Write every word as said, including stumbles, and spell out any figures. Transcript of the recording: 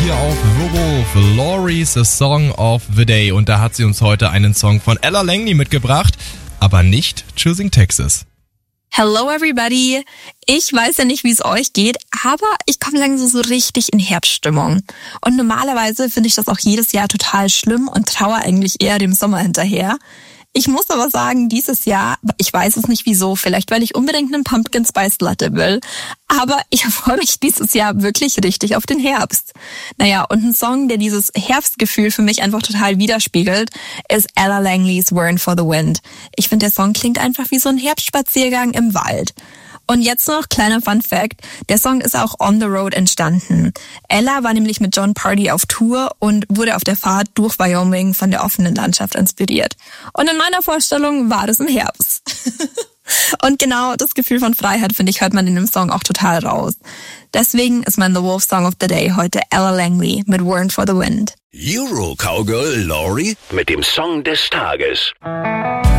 hier auf The Wolf, Laurie's A Song of the Day. Und da hat sie uns heute einen Song von Ella Langley mitgebracht, aber nicht Choosing Texas. Hello everybody! Ich weiß ja nicht, wie es euch geht, aber ich komme langsam so richtig in Herbststimmung. Und normalerweise finde ich das auch jedes Jahr total schlimm und traue eigentlich eher dem Sommer hinterher. Ich muss aber sagen, dieses Jahr, ich weiß es nicht wieso, vielleicht weil ich unbedingt einen Pumpkin Spice Latte will, aber ich freue mich dieses Jahr wirklich richtig auf den Herbst. Naja, und ein Song, der dieses Herbstgefühl für mich einfach total widerspiegelt, ist Ella Langleys Wern for the Wind. Ich finde, der Song klingt einfach wie so ein Herbstspaziergang im Wald. Und jetzt noch kleiner Fun Fact, der Song ist auch on the road entstanden. Ella war nämlich mit Jon Pardi auf Tour und wurde auf der Fahrt durch Wyoming von der offenen Landschaft inspiriert. Und in meiner Vorstellung war das im Herbst. Und genau das Gefühl von Freiheit, finde ich, hört man in dem Song auch total raus. Deswegen ist mein The Wolf Song of the Day heute Ella Langley mit Wern for the Wind. Euro Cowgirl Laurie mit dem Song des Tages.